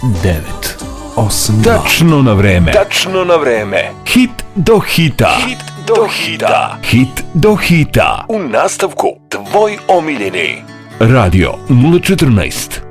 982. Tačno na vreme. Tačno na vreme. Hit do hita. Hit do hita. Hit do hita. U nastavku tvoj omiljeni Radio 014.